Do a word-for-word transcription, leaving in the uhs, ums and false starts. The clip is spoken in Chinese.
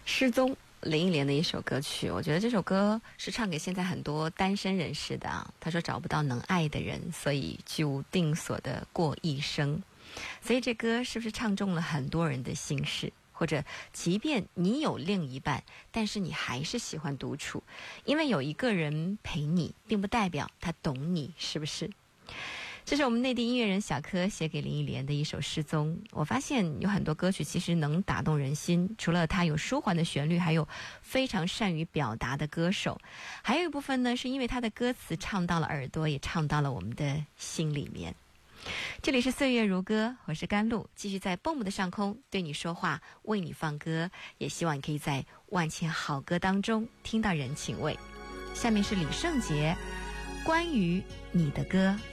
失踪，林忆莲的一首歌曲，我觉得这首歌是唱给现在很多单身人士的啊。他说找不到能爱的人，所以居无定所的过一生。所以这歌是不是唱中了很多人的心事？或者即便你有另一半，但是你还是喜欢独处，因为有一个人陪你，并不代表他懂你，是不是？这是我们内地音乐人小柯写给林忆莲的一首《失踪》。我发现有很多歌曲其实能打动人心，除了它有舒缓的旋律，还有非常善于表达的歌手，还有一部分呢是因为它的歌词唱到了耳朵，也唱到了我们的心里面。这里是岁月如歌，我是甘露，继续在蹦蹦的上空对你说话，为你放歌，也希望你可以在万千好歌当中听到人情味。下面是李圣杰关于你的歌。